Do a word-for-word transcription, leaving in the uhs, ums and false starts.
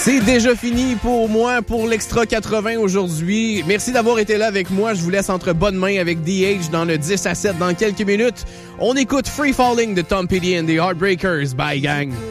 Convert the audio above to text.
C'est déjà fini pour moi pour l'Extra quatre-vingts aujourd'hui. Merci d'avoir été là avec moi. Je vous laisse entre bonnes mains avec D H dans le dix à sept dans quelques minutes. On écoute Free Falling de Tom Petty and the Heartbreakers. Bye, gang.